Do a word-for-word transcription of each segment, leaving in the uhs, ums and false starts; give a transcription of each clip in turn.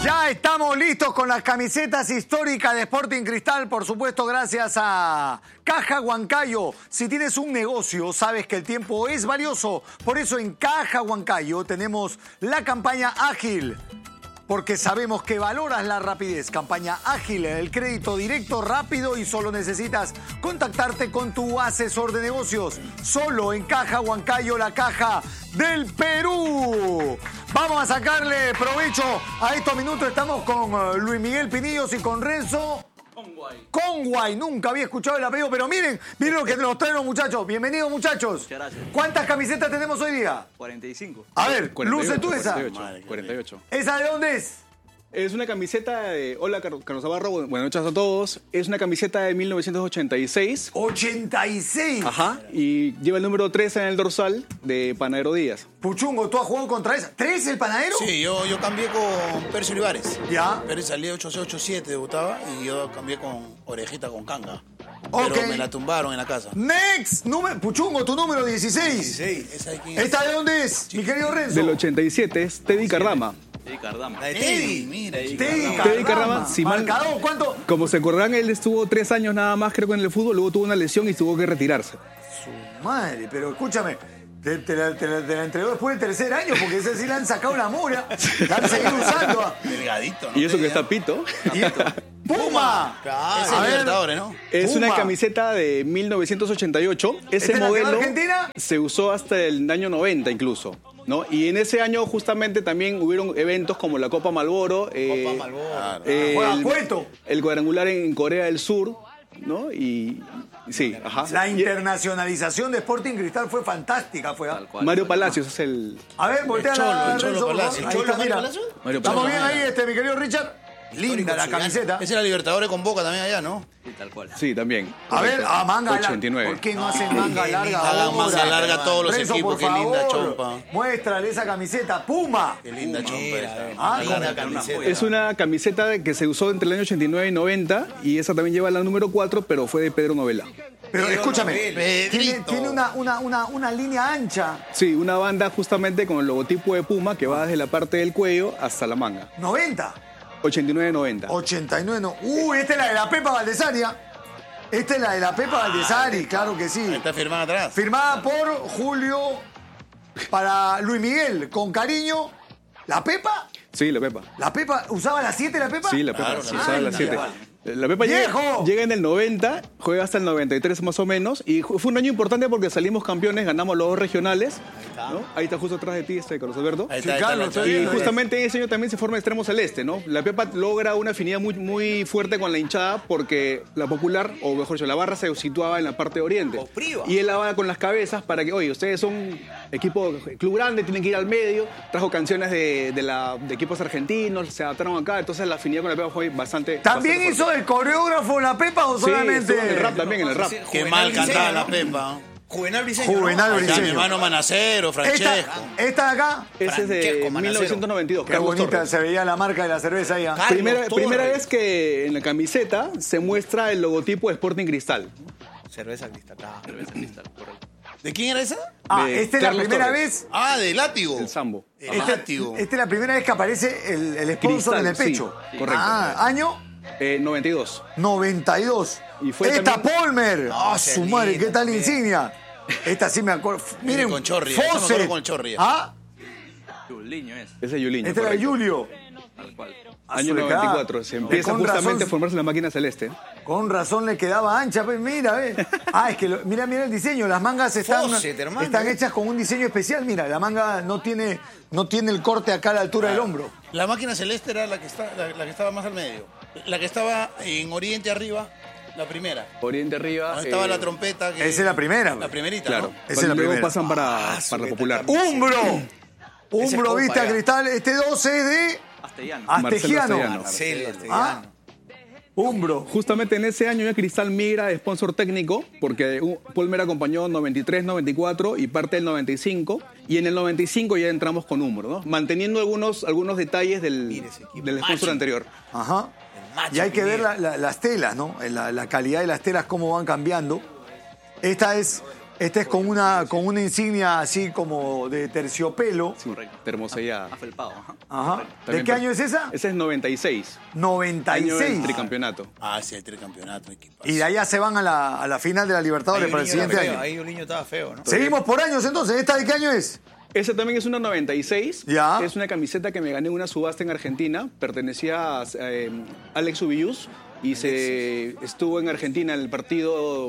Ya estamos listos con las camisetas históricas de Sporting Cristal, por supuesto gracias a Caja Huancayo. Si tienes un negocio, sabes que el tiempo es valioso. Por eso en Caja Huancayo tenemos la campaña ágil, porque sabemos que valoras la rapidez. Campaña ágil, el crédito directo, rápido y solo necesitas contactarte con tu asesor de negocios. Solo en Caja Huancayo, la caja del Perú. Vamos a sacarle provecho a estos minutos. Estamos con uh, Luis Miguel Pinillos y con Renzo Conguay. Conguay. Nunca había escuchado el apellido, pero miren, miren lo que nos traen los muchachos. Bienvenidos, muchachos. Muchas gracias. ¿Cuántas camisetas tenemos hoy día? cuarenta y cinco. A ver, luce tú esa. cuarenta y ocho. cuarenta y ocho. ¿Esa de dónde es? Es una camiseta de... Hola, Carlos Navarro. Buenas noches a todos. Es una camiseta de mil novecientos ochenta y seis. ochenta y seis. Ajá. Y lleva el número trece en el dorsal de Panadero Díaz. Puchungo, ¿tú has jugado contra esa? ¿tres el panadero? Sí, yo, yo cambié con Percio Olivares. Ya. Pérez salía ocho seis, ocho siete, debutaba, y yo cambié con Orejita, con Canga. Ok. Pero me la tumbaron en la casa. Next, número, Puchungo, tu número dieciséis. dieciséis, ¿esa de quién es? ¿Esta de dónde es, mi querido Renzo? Del ochenta y siete es Teddy Cardama. Teddy Cardama. La de Teddy, mira. Teddy chica. Teddy Cardama. Teddy Cardama, si mal- Marcador, ¿cuánto? Como se acordarán, él estuvo tres años nada más, creo que en el fútbol, luego tuvo una lesión y tuvo que retirarse. Madre, pero escúchame, te, te la, te la- te la entregó después del tercer año, porque ese sí le han sacado la mura, la han seguido usando. Delgadito, ¿no? Y eso que Teddy, está ¿eh? Pito. Y- ¡Puma! Claro, ese A es ver, Libertadores, ¿no? Es Puma. una camiseta de mil novecientos ochenta y ocho. Ese ¿Esta es la que va a modelo Argentina? se usó hasta el año noventa incluso, ¿no? Y en ese año justamente también hubieron eventos como la Copa Malboro, eh, Copa Malboro. eh, Juega el, Cueto. el cuadrangular en Corea del Sur, ¿no? Y y sí, ajá. La Y- internacionalización de Sporting Cristal fue fantástica, fue. ¿ah? Tal cual. Mario Palacios es el... A ver, voltea El Cholo, la el Cholo Renzo, por favor. Palacio. Ahí ¿El Cholo está, mira. Palacio? Mario Estamos Palacio. bien ahí, este, mi querido Richard. Linda la camiseta. Esa es la Libertadores con Boca también allá, ¿no? Sí, tal cual. Sí, también. A ver, Correcto. a manga larga. ochenta y nueve. ¿Por qué no hacen manga Qué larga linda, hagan ahora? manga larga a todos los Renzo, equipos, por qué linda favor, chompa. Muéstrale esa camiseta. Puma. Qué linda chompa esa. Ah, Linda con- camiseta. Es una camiseta que se usó entre el año ochenta y nueve y noventa y esa también lleva la número cuatro, pero fue de Pedro Novela. Pero Pedro escúchame, Novela. tiene, Pedrito. tiene una, una, una, una línea ancha. Sí, una banda justamente con el logotipo de Puma que va desde la parte del cuello hasta la manga. noventa. ochenta y nueve noventa. ochenta y nueve, no. Uy, esta es la de la Pepa Valdesaria. Esta es la de la Pepa Valdesari, claro que sí. Está firmada atrás. Firmada por Julio para Luis Miguel, con cariño. ¿La Pepa? Sí, la Pepa. ¿La Pepa? ¿Usaba la siete la Pepa? Sí, la Pepa. Claro, sí, la usaba Pepa. la siete. Anda. La Pepa llega, ¡Viejo! llega en el noventa, juega hasta el noventa y tres más o menos. Y ju- fue un año importante porque salimos campeones, ganamos los dos regionales. ¿no? Ahí está justo atrás de ti, este Carlos Alberto. Ahí Sí, está, ahí Carlos, está estoy la Y viendo. chompa. justamente en ese año también se forma Extremo Celeste, ¿no? La Pepa logra una afinidad muy, muy fuerte con la hinchada porque la popular, o mejor dicho, la barra se situaba en la parte de oriente. Y él la va con las cabezas para que, oye, ustedes son equipo, club grande, tienen que ir al medio. Trajo canciones de, de, la, de equipos argentinos, se adaptaron acá, entonces la afinidad con la Pepa fue bastante... ¿También bastante hizo el coreógrafo la Pepa o fuerte. Sí, solamente? estuvo en el rap también, en el rap. Qué mal cantaba la Pepa. Juvenal Briseño. Juvenal ¿no? Ahí está mi Briseño. hermano Manacero, Esta, Francesco. esta de acá. Ese es de Francesco Manacero. mil novecientos noventa y dos. Qué Carlos bonita Torres. se veía la marca de la cerveza ahí. ¿ah? Carlos Primera, Torres. primera vez que en la camiseta se muestra el logotipo de Sporting Cristal. Cerveza cristal. Ah. Cerveza Cristal, correcto. ¿De quién era esa? Ah, de esta es la Carlos primera Torres. vez. Ah, de Látigo. El Sambo. De Esta, Látigo. esta es la primera vez que aparece el, el sponsor Cristal, en el sí, pecho. sí, correcto. Ah, año Eh, noventa y dos. noventa y dos. Y fue esta también- Polmer. Ah, qué su linda madre, qué tal también. insignia. Esta sí me acuerdo. Miren, con Chorria, esa me acuerdo Fawcett. con Chorria. Ah, Juliño es, Ese es Yuliño. esta era de correcto. Julio. tal cual. Año Azul, noventa y acá. cuatro. Se empieza Con justamente razón- a formarse la máquina celeste. Con razón le quedaba ancha, pues mira, ve. Ah, es que lo- mira, mira el diseño. Las mangas están, Fawcett, hermano. están hechas con un diseño especial. Mira, la manga no tiene, no tiene el corte acá a la altura del hombro. La máquina celeste era la que, está, la, la que estaba más al medio. La que estaba en Oriente arriba, la primera. Oriente arriba. Donde estaba eh, la trompeta. Que, Esa es la primera, La pues. primerita, Claro. ¿no? Esa es Cuando la luego primera. pasan para, Ah, para su la popular. ¡Umbro! Ese Umbro copa Vista ya. Cristal. Este doce es de Castellano. Ah, Marcelo Astegiano. Castellano. Marcelo, este, Ah, Umbro. Justamente en ese año ya Cristal migra de sponsor técnico porque uh, Polmer acompañó noventa y tres, noventa y cuatro y parte del noventa y cinco y en el noventa y cinco ya entramos con Umbro, ¿no? Manteniendo algunos, algunos detalles del, Mire ese equipo. del sponsor Macho. anterior. Ajá. El macho Y hay que ver Pineda. la- la- las telas, ¿no? La, la calidad de las telas, cómo van cambiando. Esta es Este es con una, con una insignia así como de terciopelo. Sí, Correcto. termosellada. Afelpado, ajá. Ajá. ¿De También qué per- año es esa? Esa es noventa y seis. noventa y Año del seis. tricampeonato. Ah, sí, el tricampeonato. equipazo. Y de allá se van a la, a la final de la Libertadores Ahí para el un niño siguiente era feo, año. ahí un niño estaba feo, ¿no? Seguimos por años entonces. ¿Esta de qué año es? Esa también es una noventa y seis. Ya. Es una camiseta que me gané en una subasta en Argentina. Pertenecía a eh, Alex Ubillus y se estuvo en Argentina en el partido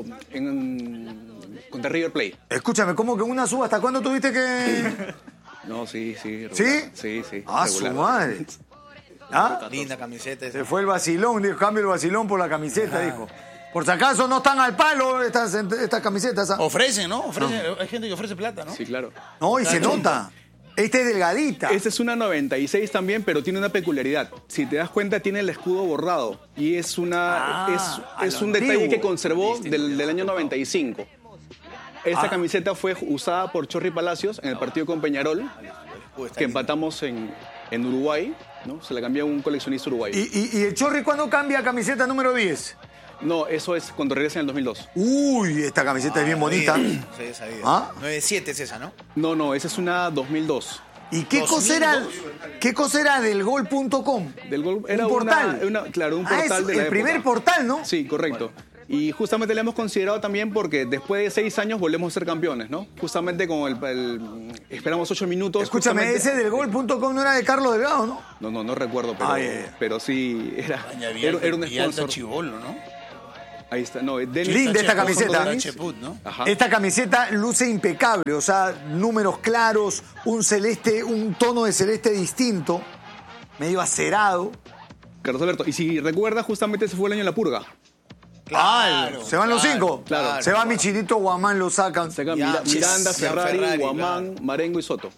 en, contra River Plate. Escúchame, ¿cómo que una suba? ¿Hasta cuándo tuviste que...? No, sí, sí. ¿Sí? regular. Sí, sí. Ah, su regular. madre. ¿Ah? Linda camiseta. esa. Se fue el vacilón, dijo, cambio el vacilón por la camiseta, dijo. Por si acaso no están al palo estas, estas camisetas. ¿ah? Ofrecen, ¿no? Ofrecen, Hay gente que ofrece plata, ¿no? Sí, claro. No, y se nota. Esta es delgadita. Esta es una noventa y seis también, pero tiene una peculiaridad. Si te das cuenta, tiene el escudo borrado. Y es una Ah, a es, es lo un detalle antiguo. que conservó del, del año noventa y cinco. Esta Ah. camiseta fue usada por Chorri Palacios en el partido con Peñarol, Uy, está que linda. empatamos en, en Uruguay. ¿No? Se la cambió a un coleccionista uruguayo. ¿Y, y, y el Chorri cuándo cambia a camiseta número diez? No, eso es cuando regresa en el dos mil dos. Uy, esta camiseta es bien bonita. Sí, sabía. ¿Ah? nueve siete es esa, ¿no? No, no, esa es una dos mil dos. ¿Y qué dos cosa mil era, dos. qué cosa era del gol punto com? Del gol era un una- portal. una- claro, un Ah, portal es de la el época. primer portal, ¿no? Sí, correcto. Y justamente le hemos considerado también porque después de seis años volvemos a ser campeones, ¿no? Justamente con el... el- esperamos ocho minutos. Escúchame, justamente- ese del gol punto com no era de Carlos Delgado, ¿no? No, no, no recuerdo, pero, Ah, ya, ya. pero sí era, Caña era, Villalta era un y Alta sponsor. Chibolo, ¿no? Ahí está, no, Denis- Linda esta camiseta. Denis. Cheput, ¿no? Ajá. Esta camiseta luce impecable, o sea, números claros, un celeste, un tono de celeste distinto, medio acerado. Carlos Alberto. Y si recuerdas, justamente ese fue el año de la purga. Claro. ¿Se van los claro, cinco? claro. Se va mi chinito Guamán, lo sacan. Saca Ya, Mira- yes, Miranda, ya, Ferrari, Ferrari, Guamán, Marengo y Soto.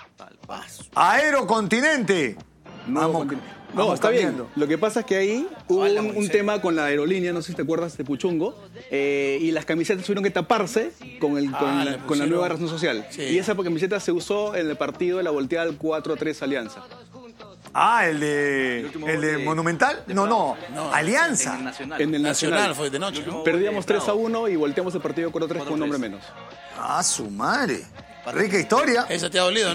Aerocontinente. Nuevo Vamos- continente. vamos No, está cambiando. bien. Lo que pasa es que ahí hubo Hola, un, un Moisés. tema con la aerolínea, no sé si te acuerdas de Puchungo, eh, y las camisetas tuvieron que taparse con, el, con, Ah, la, le con la pusieron- nueva razón social. Sí. Y esa camiseta se usó en el partido de la volteada del cuatro a tres Alianza. Ah, el de, El último el gol de de- Monumental. de No, no, No, En Alianza. el Nacional. En el Nacional Nacional. fue de noche, ¿no? Perdíamos tres a Bravo. uno y volteamos el partido cuatro a tres con un hombre menos. Ah, su madre. Rica historia. Esa te ha dolido, ¿no?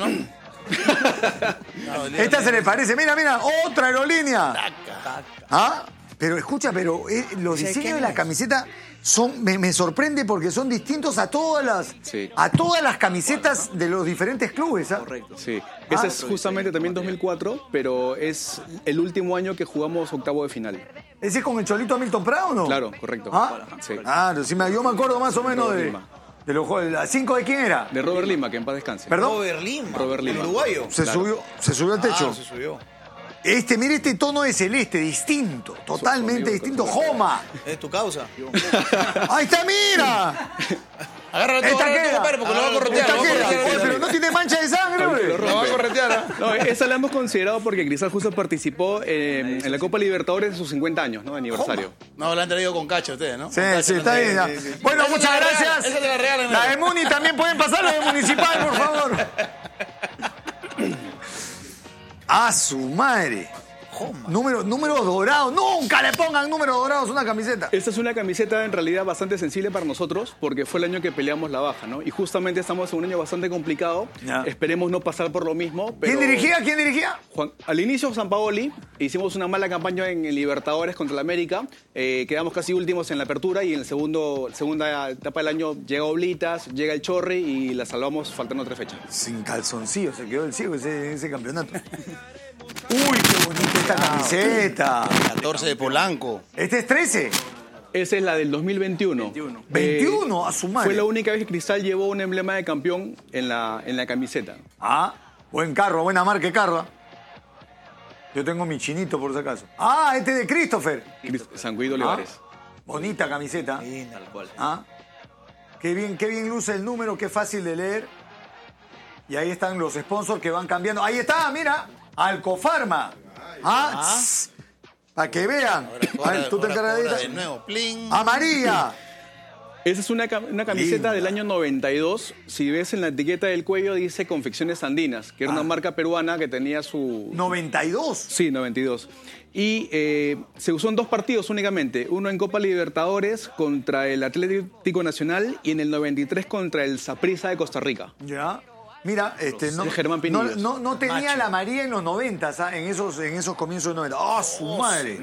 Te ha dolido, Esta ¿no? se le parece. Mira, mira, otra aerolínea. Ah, pero escucha, pero eh, los ¿Ese de qué diseños de año la es? camiseta son, me, me sorprende porque son distintos a todas las, Sí. a todas las camisetas de los diferentes clubes. ¿ah? Correcto. Sí, Ah, ese es justamente también dos mil cuatro, pero es el último año que jugamos octavo de final. ¿Ese es con el Cholito Hamilton Prado o no? Claro, correcto. ¿Ah? Sí. Claro, sí, me- yo me acuerdo más o menos Robert de, Lima. de los juegos. ¿La cinco de quién era? De Robert Lima, que en paz descanse. ¿Perdón? Robert Lima. Robert Lima. El uruguayo. Se, Claro. subió, se subió al techo. Ah, se subió. Este, mire este tono de celeste, distinto, totalmente amigo, distinto. con- ¡Joma! Es tu causa. ¡Ahí está, mira! Agárralo todo, ¡Esta agárralo todo, queda! compadre, porque lo va a corretear. ¡Esta Lo va a queda! corretear. Oye, pero no tiene mancha de sangre, hombre. Lo va a corretear, ¿ah? No, esa la hemos considerado porque Cristal justo participó eh, en la Copa Libertadores de sus cincuenta años, ¿no? De aniversario. No, la han traído con cacha ustedes, ¿no? Sí, Con cacha, sí, ¿no? está bien. ya. Sí, sí, sí. Bueno, Esa muchas te la regalan, gracias. Esa te la regalan. La de Muni también pueden pasar, la de Municipal, por favor. ¡A su madre! Número, números dorados. Nunca le pongan números dorados a una camiseta. Esta es una camiseta en realidad bastante sensible para nosotros porque fue el año que peleamos la baja, ¿no? Y justamente estamos en un año bastante complicado. Ya. Esperemos no pasar por lo mismo. Pero ¿Quién dirigía? ¿Quién dirigía? Juan- al inicio Sampaoli, hicimos una mala campaña en el Libertadores contra el América, eh, quedamos casi últimos en la apertura y en la segundo, segunda etapa del año llega Oblitas, llega el Chorri y la salvamos faltando tres fechas. Sin calzoncillo se quedó el ciego ese, ese campeonato. Uy, qué bonita esta camiseta. catorce de Polanco. Este es trece. Esa es la del dos mil veintiuno. veintiuno. veintiuno, a su madre. Fue la única vez que Cristal llevó un emblema de campeón en la, en la camiseta. Ah, buen carro, buena marca de carro. ¿ah? Yo tengo mi chinito por si acaso. Ah, este es de Christopher. Cris- San Guido Olivares. Ah, bonita camiseta. Tal cual. Ah, qué bien, qué bien luce el número, qué fácil de leer. Y ahí están los sponsors que van cambiando. Ahí está, mira, Alcofarma. Ah, para que vean. Ahora, A ver, ahora, tú te ahora encargas de cobra esta. de nuevo. Pling. Amarilla. Esa es una, una camiseta Linda. del año noventa y dos. Si ves en la etiqueta del cuello dice Confecciones Andinas, que era Ah. una marca peruana que tenía su... noventa y dos. Sí, noventa y dos. Y eh, se usó en dos partidos únicamente. Uno en Copa Libertadores contra el Atlético Nacional y en el noventa y tres contra el Saprissa de Costa Rica. Ya. Mira, este, no, de Germán no, Pinillos. no, no tenía Macho. la María en los noventas, ¿ah? en, esos, en esos comienzos de noventa. ¡Ah, su madre!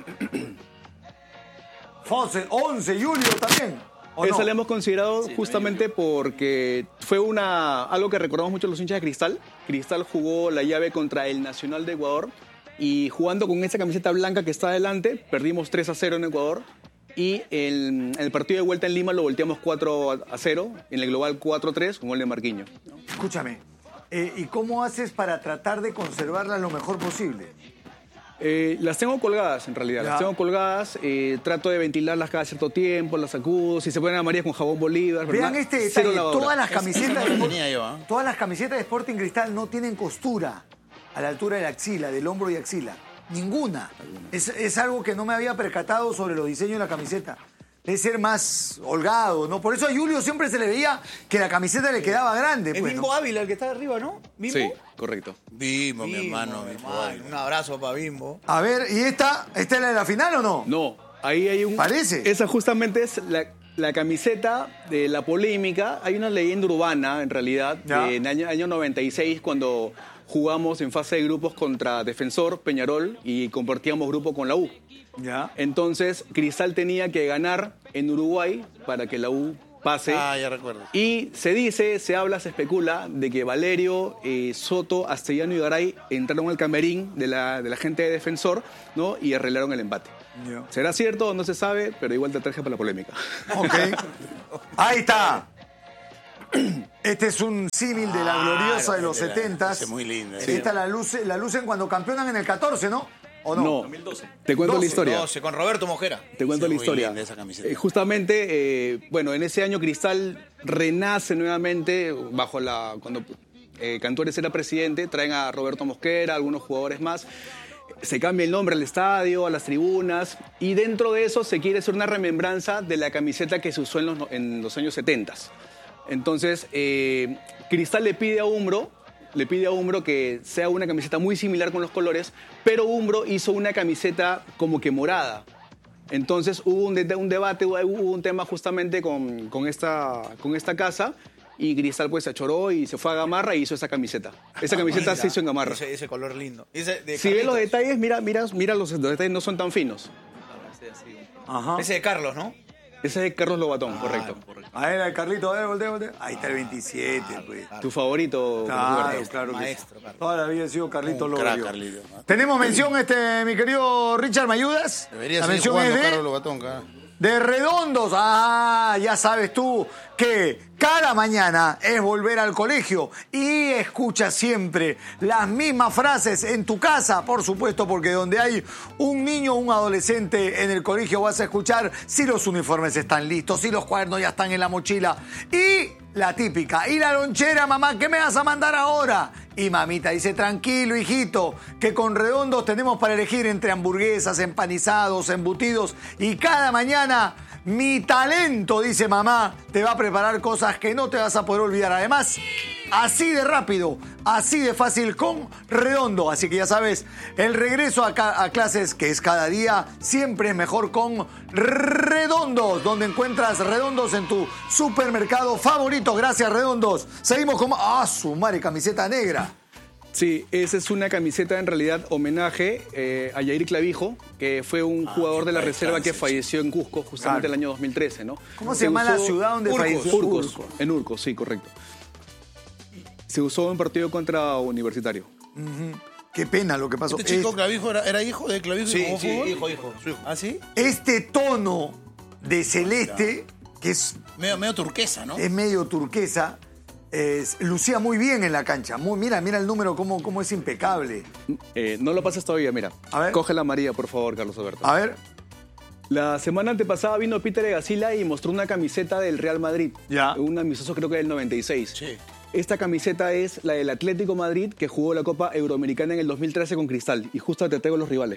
Fonse, once, Julio también. ¿O Esa no? la hemos considerado justamente porque fue una algo que recordamos mucho los hinchas de Cristal. Cristal jugó la llave contra el Nacional de Ecuador y jugando con esa camiseta blanca que está adelante, perdimos tres a cero en Ecuador y el, el partido de vuelta en Lima lo volteamos cuatro a cero, en el global cuatro a tres con gol de Marquinhos. Escúchame, eh, ¿y cómo haces para tratar de conservarlas lo mejor posible? Eh, las tengo colgadas, en realidad. Ya. Las tengo colgadas. Eh, trato de ventilarlas cada cierto tiempo, las sacudo. Si se ponen amarillas con jabón Bolívar. Vean ¿verdad? este Cero detalle, lavadora. todas las Esa camisetas no de, la tenía yo, ¿ah? todas las camisetas de Sporting Cristal no tienen costura a la altura de la axila, del hombro y axila. Ninguna. Es, es algo que no me había percatado sobre los diseños de la camiseta. Debe ser más holgado, ¿no? Por eso a Julio siempre se le veía que la camiseta le quedaba grande. Es Pues, Bimbo ¿no? Ávila el que está arriba, ¿no? ¿Bimbo? Sí, correcto. Bimbo, mi Bimbo, hermano. mi Bimbo, hermano. ay. Un abrazo para Bimbo. A ver, ¿y esta? ¿Esta es la de la final o no? No, ahí hay un... Parece. Esa justamente es la, la camiseta de la polémica. Hay una leyenda urbana, en realidad, Ya. de, en el año, año noventa y seis, cuando jugamos en fase de grupos contra Defensor, Peñarol, y compartíamos grupo con la U. Ya. Entonces, Cristal tenía que ganar en Uruguay para que la U pase. Ah, ya recuerdo. Y se dice, se habla, se especula de que Valerio, eh, Soto, Astellano y Garay entraron al camerín de la, de la gente de Defensor, ¿no? Y arreglaron el empate. Ya. ¿Será cierto o no se sabe? Pero igual te traje para la polémica. Ok. Ahí está. Este es un símil de la gloriosa de los Era- setentas. es muy linda. Esta la, luce, la lucen cuando campeonan en el catorce, ¿no? ¿O no? No, dos mil doce. te cuento doce, la historia. doce, con Roberto Mosquera. Te cuento Sí, la muy historia. linda esa camiseta. Eh, justamente, eh, bueno, en ese año Cristal renace nuevamente bajo la cuando eh, Cantores era presidente, traen a Roberto Mosquera, algunos jugadores más. Se cambia el nombre al estadio, a las tribunas, y dentro de eso se quiere hacer una remembranza de la camiseta que se usó en los, no- en los años setenta. Entonces, eh, Cristal le pide a Umbro, le pide a Umbro que sea una camiseta muy similar con los colores, pero Umbro hizo una camiseta como que morada. Entonces hubo un, de- un debate, hubo hubo un tema justamente con, con, esta, con esta casa, y Cristal pues se achoró y se fue a Gamarra y hizo esa camiseta. Esa camiseta Mira, se hizo en Gamarra. Ese, ese color lindo. Ese de Si ves los Carlitos. detalles, mira, mira, mira los, los detalles no son tan finos. Ese así, Ajá. Ese de Carlos, ¿no? Ese es de Carlos Lobatón, correcto. correcto. A ver, al Carlito, a ver, voltea, voltea. Ahí está el veintisiete, pues. Tu favorito, Claro, Roberto. claro que Maestro, sí. Carlos. Toda la vida ha sido Carlito Un Lobato. crack, Carlito. Tenemos mención, este, mi querido Richard, ¿me ayudas? Debería la seguir mención jugando es de, Carlos Lobatón, cara. de Redondos. Ah, ya sabes tú que cada mañana es volver al colegio y escucha siempre las mismas frases en tu casa, por supuesto, porque donde hay un niño o un adolescente en el colegio vas a escuchar si los uniformes están listos, si los cuadernos ya están en la mochila y la típica, y la lonchera, mamá, ¿qué me vas a mandar ahora? Y mamita dice, tranquilo, hijito, que con Redondos tenemos para elegir entre hamburguesas, empanizados, embutidos, y cada mañana mi talento, dice mamá, te va a preparar cosas que no te vas a poder olvidar. Además, así de rápido, así de fácil con Redondo. Así que ya sabes, el regreso a, ca- a clases, que es cada día, siempre es mejor con Redondos, donde encuentras Redondos en tu supermercado favorito. Gracias, Redondos. Seguimos con... ¡Ah, su madre! Camiseta negra. Sí, esa es una camiseta en realidad homenaje eh, a Yair Clavijo, que fue un jugador de la sí, reserva que sí, falleció en Cusco justamente Claro. el año dos mil trece, ¿no? ¿Cómo se llama la usó- ciudad donde Urcos, falleció? Urcos, Urcos. en Urcos, sí, correcto. Se usó en partido contra Universitario. Qué pena lo que pasó. Este chico Es- Clavijo era, era hijo de Clavijo y Sí, jugó sí, fútbol. hijo, hijo. Su hijo. ¿Ah, sí? este tono de celeste, que es Medio, medio turquesa, ¿no? es medio turquesa, es- lucía muy bien en la cancha. Muy, mira, mira el número, cómo, cómo es impecable. Eh, no lo pases todavía, mira. A ver. Coge la María, por favor, Carlos Alberto. A ver, La semana antepasada vino Peter Egasila y mostró una camiseta del Real Madrid. Ya. Un amistoso creo que del noventa y seis. Sí. Esta camiseta es la del Atlético Madrid, que jugó la Copa Euroamericana en el dos mil trece con Cristal. Y justo te traigo los rivales.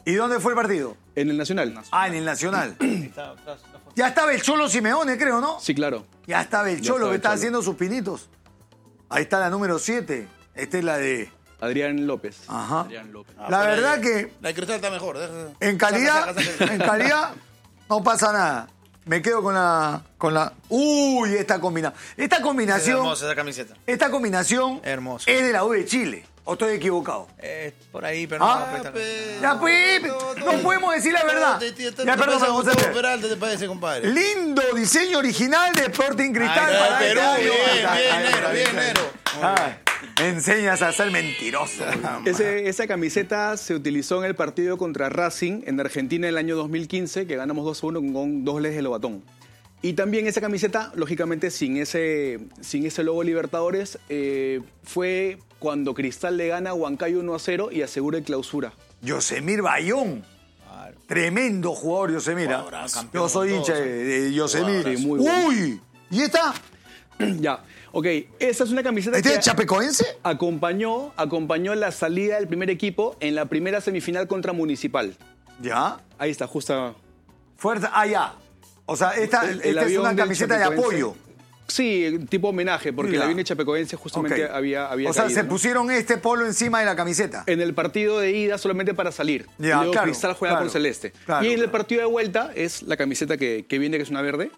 ¿Y dónde fue el partido? En el Nacional. Ah, en el Nacional. Está atrás, la foto. Ya estaba el Cholo Simeone, creo, ¿no? Sí, claro. Ya estaba el Ya Cholo estaba que el estaba Cholo. haciendo sus pinitos. Ahí está la número siete. Esta es la de... Adrián López. Ajá. Adrián López. Ah, La pero verdad la- que La de Cristal está mejor. deja- en calidad, saca, saca, saca. en calidad no pasa nada. Me quedo con la... Con la... Uy, esta combinación. Esta Es combinación... hermosa esa camiseta. Esta combinación Hermoso. es de la U de Chile. ¿O estoy equivocado? Eh, por ahí, pero Ah, no. Pero pe- Ya, pues, no podemos decir la verdad. Te- te- te- Ya, te perdón, parece a José Gustavo Pérez. Peralta, te parece, compadre. Lindo diseño original de Sporting Cristal. Ay, para Perú, este año. bien, Ay, bien, ay, Nero, ay, bien, ay. Nero. Ay, me enseñas a ser mentiroso. Ese- esa camiseta se utilizó en el partido contra Racing en Argentina en el año dos mil quince, que ganamos dos a uno con dos goles de Lobatón. Y también esa camiseta, lógicamente, sin ese, sin ese logo Libertadores, eh, fue cuando Cristal le gana a Huancayo uno a cero y asegura el clausura. Yosemir Bayón. Claro. Tremendo jugador, Yosemir. ¿ah? Jugadorazo, campeón Yo soy con hincha todos, de, de Yosemir. Jugadorazo. Muy bueno. Uy, ¿y esta? Ya, ok. Esa es una camiseta ¿Este que es chapecoense? acompañó, acompañó la salida del primer equipo en la primera semifinal contra Municipal. Ya. Ahí está, justa. Fuerza, ah, ya. O sea, esta, El- el esta es avión una del camiseta de Chapecoense. apoyo. Sí, tipo homenaje, porque Ya. el avión de Chapecoense justamente Ok. había, había O sea, caído, se ¿no? pusieron este polo encima de la camiseta. En el partido de ida solamente para salir. Ya, Luego claro, Cristal juega claro, con Celeste. claro, y en el claro. partido de vuelta es la camiseta que, que viene, que es una verde.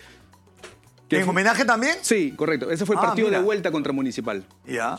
Que ¿En fue- homenaje también? Sí, correcto. Ese fue el Ah, partido mira. de vuelta contra Municipal. Ya.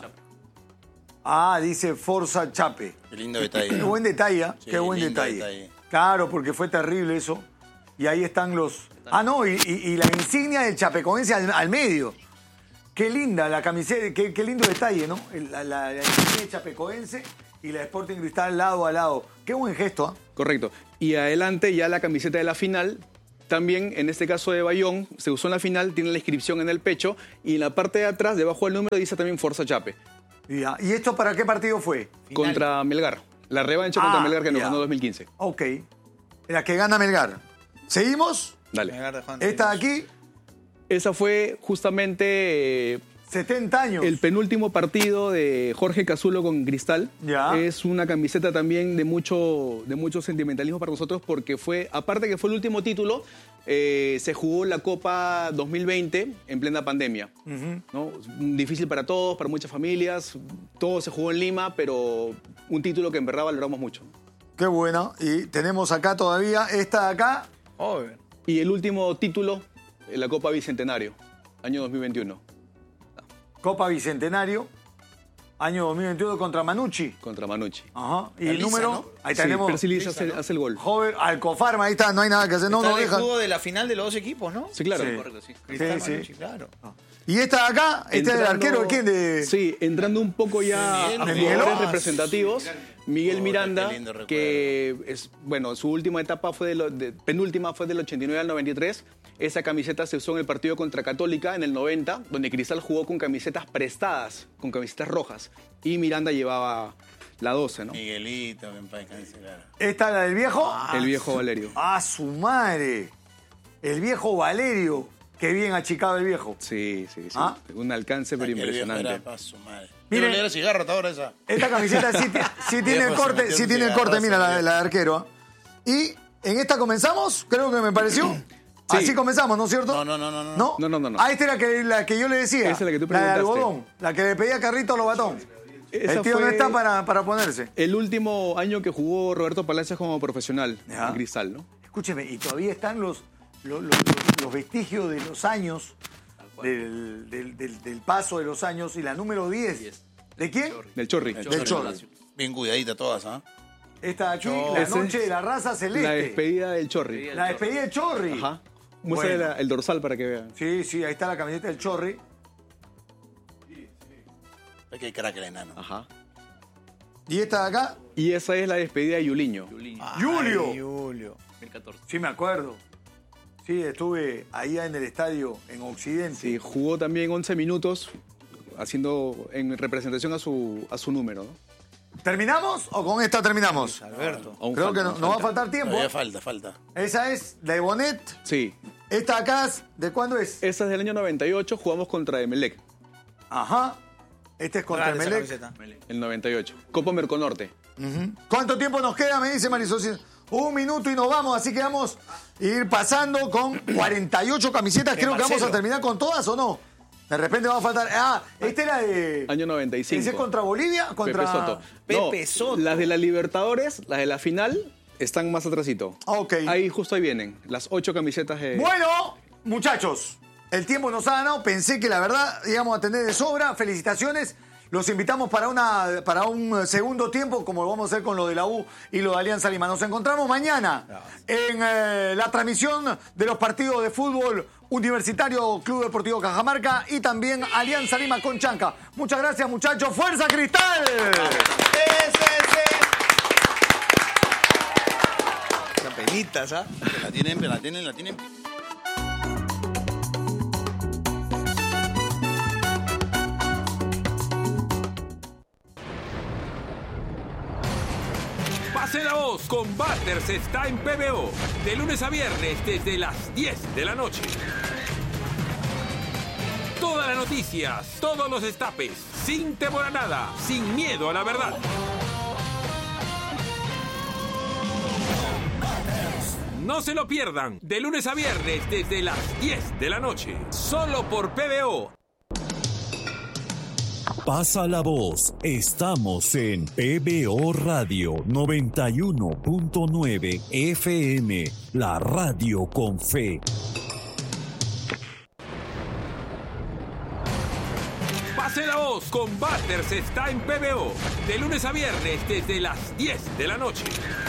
Ah, dice Forza Chape. Qué lindo detalle. Qué buen detalle, ¿ah? Sí, qué buen lindo detalle. detalle. Claro, porque fue terrible eso. Y ahí están los... Ah, no, y, y- y la insignia del chapecoense al, al medio. Qué linda la camiseta, qué, qué lindo detalle, ¿no? El- La, la- la insignia del chapecoense y la Sporting Cristal lado a lado. Qué buen gesto, ¿ah? Correcto. Y adelante ya la camiseta de la final. También, en este caso de Bayón, se usó en la final, tiene la inscripción en el pecho y en la parte de atrás, debajo del número, dice también Forza Chape. Ya. ¿Y esto para qué partido fue? Final. Contra Melgar. La revancha Ah, contra Melgar que nos ya. ganó dos mil quince. Ok. La que gana Melgar. ¿Seguimos? Dale. Melgar de Juan Esta de Díaz. aquí, Esa fue justamente eh, setenta años. el penúltimo partido de Jorge Cazulo con Cristal. Ya. Es una camiseta también de mucho, de mucho sentimentalismo para nosotros porque fue, aparte que fue el último título, eh, se jugó la Copa dos mil veinte en plena pandemia. ¿No? Difícil para todos, para muchas familias. Todo se jugó en Lima, pero un título que en verdad valoramos mucho. Qué buena. Y tenemos acá todavía esta de acá. Obvio. Y el último título, en la Copa Bicentenario, año dos mil veintiuno, Copa Bicentenario, año dos mil veintiuno contra Manucci. contra Manucci. Ajá. Y La el lisa, número, ¿no? ahí Sí, tenemos. Percy Liz hace, hace el gol. Joven Alcofarma, ahí está, no hay nada que hacer. No, Está no el deja. escudo de la final de los dos equipos, ¿no? Sí, claro. Sí. Correcto, sí. Cristal, sí. Manucci, claro. Y esta de acá, este es el Entrando- arquero, ¿de quién? De... Sí, entrando un poco ya Miguel a Miguel. jugadores Ah, representativos. Miguel Puta, Miranda, qué lindo recuerdo. que es, bueno, su última etapa fue de, lo- de- penúltima fue del ochenta y nueve al noventa y tres. Esa camiseta se usó en el partido contra Católica en el noventa, donde Cristal jugó con camisetas prestadas, con camisetas rojas. Y Miranda llevaba la doce, ¿no? Miguelito, que en paz descanse, claro. ¿Esta es la del viejo? El viejo Valerio. ¡Ah, su madre! El viejo Valerio. Qué bien achicado el viejo. Sí, sí, sí. ¿Ah? Un alcance pero El viejo impresionante. era pa' su madre. Miren. Miren, le cigarro hasta ahora esa. Esta camiseta sí, ti- sí tiene el Viejo se corte, metió sí un tiene el corte, mira la, cigarrazo, la de arquero. ¿ah? Y en esta comenzamos, creo que me pareció. Así comenzamos, ¿no es cierto? No, no, no, no, no. ¿No? No, no, no, no. Ah, esta era la que, la que yo le decía. Esa es la que tú La de preguntaste. algodón, la que le pedía Carrito a los batón. Esa El tío no fue está para, para ponerse. el último año que jugó Roberto Palacios como profesional Ya. en Cristal, ¿no? Escúcheme, y todavía están los, los, los- los- los vestigios de los años, del, del- del- del paso de los años, y la número diez. ¿De quién? Del Chorri. Del Chorri. Bien cuidadita todas, ¿ah? Esta de aquí, Chorri. la Ese noche es de la raza celeste. La despedida del Chorri. La despedida de Chorri. Ajá. Muestra Bueno. la- el dorsal para que vean. Sí, sí, ahí está la camiseta del Chorri. Es que hay crack el enano. Ajá. Y esta de acá, Y esa es la despedida de Yuliño. Juliño, Julio. Ay, Julio. dos mil catorce. Sí, me acuerdo. Sí, estuve ahí en el estadio en Occidente. Sí, jugó también once minutos haciendo en representación a su, a su número, ¿no? ¿Terminamos o con esta terminamos? Alberto. Aún Creo falta, que no, aún no va a falta. faltar tiempo. Todavía falta, falta. Esa es de Bonet. Sí. Esta acá, es- ¿de cuándo es? Esa es del año noventa y ocho, jugamos contra Emelec, Ajá. Este es contra Grande esa Emelec. camiseta. el noventa y ocho. Copa Merconorte. Uh-huh. ¿Cuánto tiempo nos queda? Me dice Marisol. Un minuto y nos vamos, así que vamos a ir pasando con cuarenta y ocho camisetas. Creo que vamos a terminar con todas, ¿o no? De repente va a faltar... Ah, esta era de... Año noventa y cinco. ¿Ese es contra Bolivia? Contra... Pepe Soto. Pepe No, Soto. Las de la Libertadores, las de la final, están más atrasito. Ok. Ahí, justo ahí vienen, las ocho camisetas de... Bueno, muchachos, el tiempo nos ha ganado. Pensé que la verdad íbamos a tener de sobra. Felicitaciones. Los invitamos para, una, para un segundo tiempo, como lo vamos a hacer con lo de la U y lo de Alianza Lima. Nos encontramos mañana en eh, la transmisión de los partidos de fútbol Universitario Club Deportivo Cajamarca y también Alianza Lima con Chanca. Muchas gracias, muchachos. ¡Fuerza, Cristal! Las penitas, ¿ah? La tienen, la tienen, la tienen. Pase la voz con Butters está en P B O. De lunes a viernes desde las diez de la noche. Todas las noticias, todos los destapes, sin temor a nada, sin miedo a la verdad. No se lo pierdan. De lunes a viernes desde las diez de la noche. Solo por P B O. Pasa la voz. Estamos en P B O Radio noventa y uno punto nueve F M, la radio con fe. Pase la voz con Butters está en P B O. De lunes a viernes desde las diez de la noche.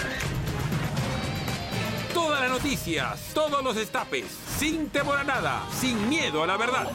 Todas las noticias, todos los destapes, sin temor a nada, sin miedo a la verdad.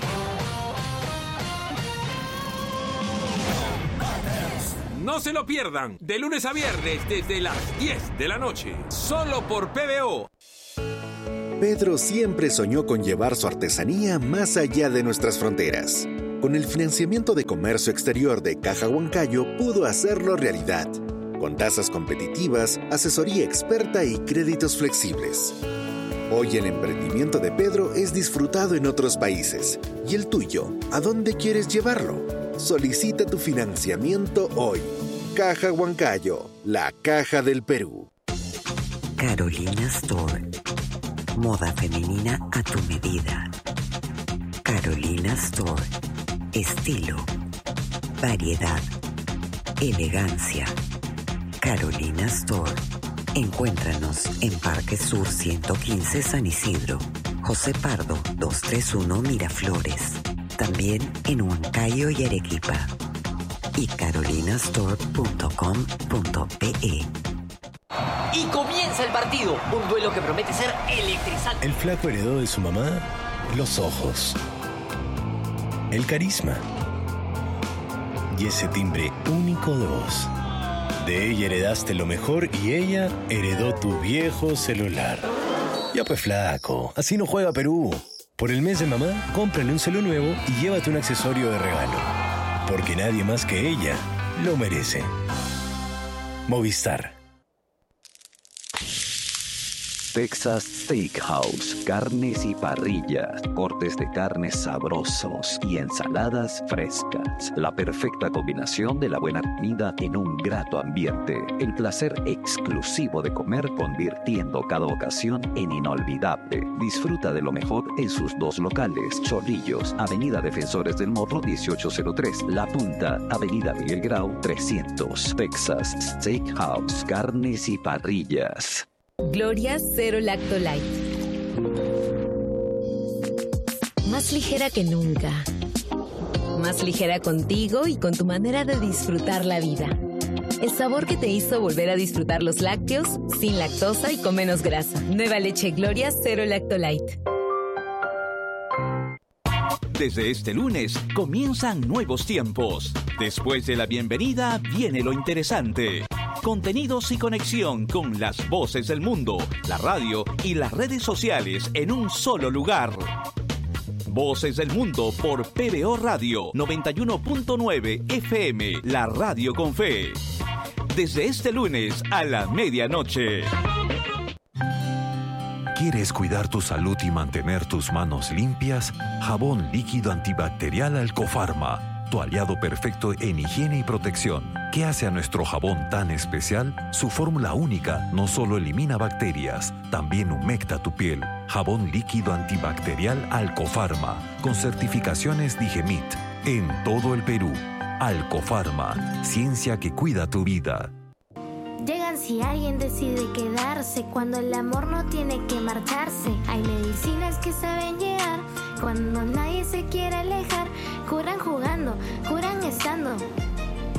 No se lo pierdan, de lunes a viernes desde las diez de la noche, solo por P B O. Pedro siempre soñó con llevar su artesanía más allá de nuestras fronteras. Con el financiamiento de comercio exterior de Caja Huancayo pudo hacerlo realidad, con tasas competitivas, asesoría experta y créditos flexibles. Hoy el emprendimiento de Pedro es disfrutado en otros países. ¿Y el tuyo? ¿A dónde quieres llevarlo? Solicita tu financiamiento hoy. Caja Huancayo, la caja del Perú. Carolina Store. Moda femenina a tu medida. Carolina Store. Estilo, variedad, elegancia. Carolina Store. Encuéntranos en Parque Sur ciento quince San Isidro, José Pardo doscientos treinta y uno Miraflores. También en Huancayo y Arequipa. Y carolinastore punto com punto pe. Y comienza el partido, un duelo que promete ser electrizante. El flaco heredó de su mamá los ojos, el carisma y ese timbre único de voz. De ella heredaste lo mejor y ella heredó tu viejo celular. Ya pues flaco, así no juega Perú. Por el mes de mamá, cómprale un celu nuevo y llévate un accesorio de regalo. Porque nadie más que ella lo merece. Movistar. Texas Steakhouse, carnes y parrillas, cortes de carnes sabrosos y ensaladas frescas. La perfecta combinación de la buena comida en un grato ambiente. El placer exclusivo de comer convirtiendo cada ocasión en inolvidable. Disfruta de lo mejor en sus dos locales. Chorrillos, Avenida Defensores del Morro dieciocho cero tres. La Punta, Avenida Miguel Grau trescientos. Texas Steakhouse, carnes y parrillas. Gloria Cero Lacto Light. Más ligera que nunca. Más ligera contigo y con tu manera de disfrutar la vida. El sabor que te hizo volver a disfrutar los lácteos sin lactosa y con menos grasa. Nueva leche Gloria Cero Lacto Light. Desde este lunes comienzan nuevos tiempos. Después de la bienvenida viene lo interesante. Contenidos y conexión con las voces del mundo, la radio y las redes sociales en un solo lugar. Voces del Mundo por P B O Radio noventa y uno punto nueve F M, la radio con fe. Desde este lunes a la medianoche. ¿Quieres cuidar tu salud y mantener tus manos limpias? Jabón líquido antibacterial Alcofarma. tu aliado perfecto en higiene y protección. ¿Qué hace a nuestro jabón tan especial? Su fórmula única no solo elimina bacterias, también humecta tu piel. Jabón líquido antibacterial Alcofarma, con certificaciones Digemit, en todo el Perú. Alcofarma, ciencia que cuida tu vida. Llegan si alguien decide quedarse, cuando el amor no tiene que marcharse. Hay medicinas que saben llegar, cuando nadie se quiere alejar. Curan jugando, curan estando.